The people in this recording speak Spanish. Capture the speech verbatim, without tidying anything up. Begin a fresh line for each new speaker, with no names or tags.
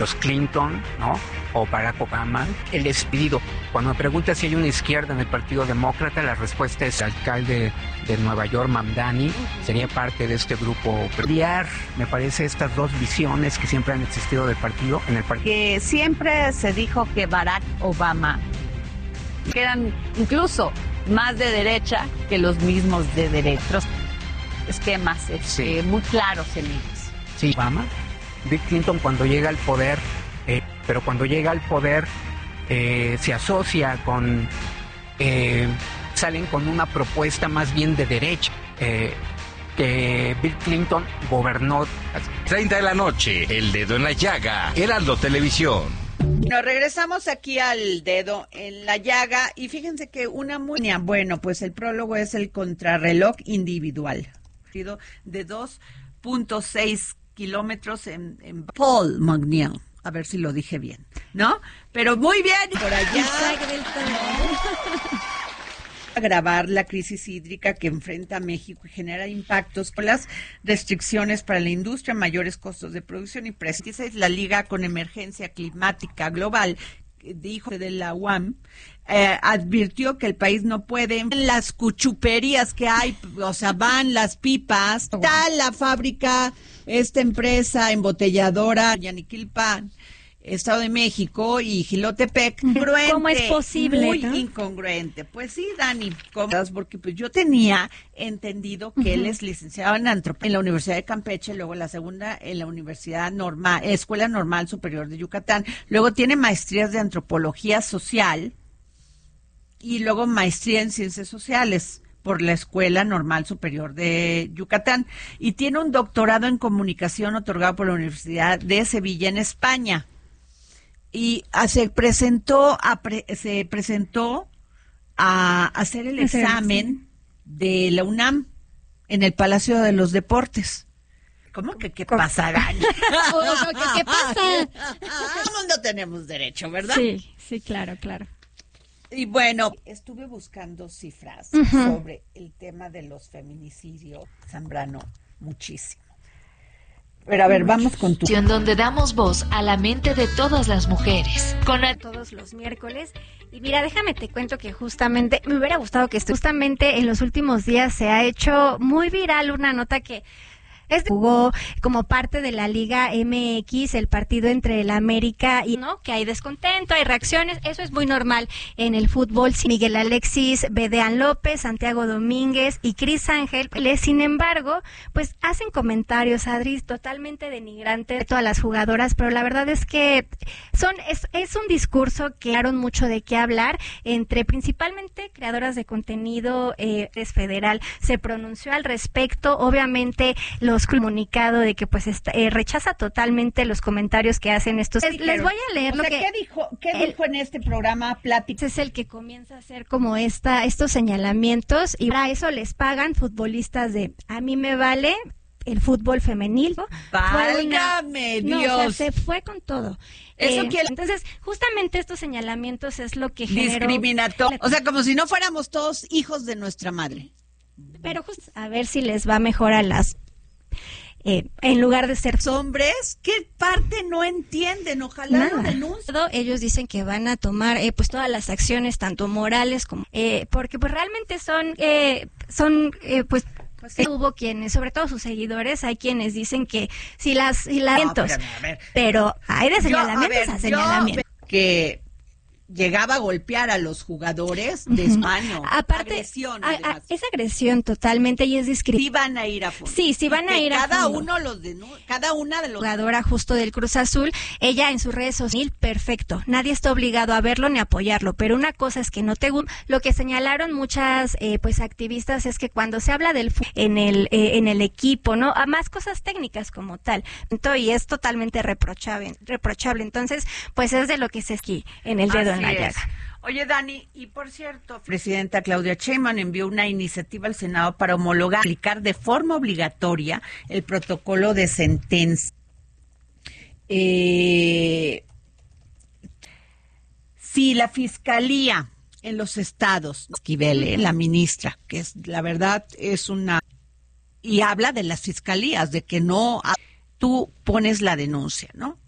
los Clinton, ¿no? O Barack Obama, el despedido. Cuando me preguntas si hay una izquierda en el Partido Demócrata, la respuesta es el alcalde de Nueva York, Mamdani, sería parte de este grupo. Pelear, me parece, estas dos visiones que siempre han existido del partido, en el partido.
Que siempre se dijo que Barack Obama, que eran incluso más de derecha que los mismos de derecha. Esquemas este, sí. muy claros en ellos.
Sí, Obama. Bill Clinton cuando llega al poder, eh, pero cuando llega al poder eh, se asocia con, eh, salen con una propuesta más bien de derecha, eh, que Bill Clinton gobernó.
treinta de la noche, El Dedo en la Llaga, Heraldo Televisión.
Nos regresamos aquí al Dedo en la Llaga y fíjense que una muy... Bueno, pues el prólogo es el contrarreloj individual, de dos punto seis kilómetros en, en Paul McNeil, a ver si lo dije bien, ¿no? Pero muy bien, por allá agravar la crisis hídrica que enfrenta México y genera impactos con las restricciones para la industria, mayores costos de producción y precios. La Liga con Emergencia Climática Global, dijo de la U A M, eh, advirtió que el país no puede, las cuchuperías que hay, o sea, van las pipas, está la fábrica, esta empresa embotelladora, Yaniquilpan, Estado de México y Jilotepec.
¿Cómo es posible?
Muy
¿no?
incongruente. Pues sí, Dani, ¿cómo? Porque pues yo tenía entendido que uh-huh. él es licenciado en antropología en la Universidad de Campeche, luego la segunda en la Universidad Normal, Escuela Normal Superior de Yucatán, luego tiene maestrías de antropología social y luego maestría en ciencias sociales por la Escuela Normal Superior de Yucatán y tiene un doctorado en comunicación otorgado por la Universidad de Sevilla en España. Y a, se presentó a pre, se presentó a hacer el examen de la UNAM en el Palacio de los Deportes. ¿Cómo que qué pasa, Dani?
¿Qué, ¿Qué pasa?
Todos no tenemos derecho, ¿verdad?
Sí, sí, claro, claro.
Y bueno, estuve buscando cifras uh-huh. sobre el tema de los feminicidios, Zambrano, muchísimo. Pero a ver, vamos con tu...
Donde damos voz a la mente de todas las mujeres. Con a...
Todos los miércoles. Y mira, déjame te cuento que justamente, me hubiera gustado que esto, justamente en los últimos días se ha hecho muy viral una nota que... Es de, jugó como parte de la Liga M X el partido entre el América y no, que hay descontento, hay reacciones, eso es muy normal en el fútbol. Miguel Alexis, Bedean López, Santiago Domínguez y Cris Ángel, sin embargo, pues hacen comentarios, Adri, totalmente denigrantes de todas las jugadoras, pero la verdad es que son es, es un discurso que dieron mucho de qué hablar entre principalmente creadoras de contenido, eh, es federal, se pronunció al respecto, obviamente los comunicado de que pues está, eh, rechaza totalmente los comentarios que hacen estos. Les, les voy a leer
o
lo
sea,
que
¿qué dijo, qué
el,
dijo en este programa Plática?
Es el que comienza a hacer como esta estos señalamientos y para eso les pagan futbolistas de a mí me vale el fútbol femenil.
¡Válgame
una,
Dios!
No, o sea, se fue con todo.
Eso
eh,
quiere...
Entonces, justamente estos señalamientos es lo que generó...
Discriminatorio. O sea, como si no fuéramos todos hijos de nuestra madre.
Pero justo a ver si les va mejor a las... Eh, en lugar de ser
hombres, ¿qué parte no entienden? Ojalá no denuncien.
Ellos dicen que van a tomar eh, pues todas las acciones, tanto morales como eh, porque pues realmente son eh, son eh, pues Pues sí. Hubo quienes, sobre todo sus seguidores, hay quienes dicen que si las si las no,
espérame, a ver.
Pero hay de señalamientos
yo, a, ver,
a señalamientos.
Yo, que llegaba a golpear a los jugadores de España.
Aparte,
agresión.
A, a, es agresión totalmente y es discriminación.
Sí van a ir a fondo.
Sí, sí van a ir a
cada
fondo.
uno los de cada una de los
jugadora justo del Cruz Azul, ella en sus redes sociales, perfecto. Nadie está obligado a verlo ni a apoyarlo, pero una cosa es que no te gusta. Lo que señalaron muchas eh, pues activistas es que cuando se habla del en el eh, en el equipo, ¿no? A más cosas técnicas como tal. Y es totalmente reprochable, reprochable. Entonces, pues es de lo que se esquí en el dedo en la llaga.
Oye, Dani, y por cierto, presidenta Claudia Sheinbaum envió una iniciativa al Senado para homologar, aplicar de forma obligatoria el protocolo de sentencia. Eh, si la Fiscalía en los estados, Esquivel, eh, la ministra, que es la verdad es una... Y habla de las fiscalías, de que no... Tú pones la denuncia, ¿no?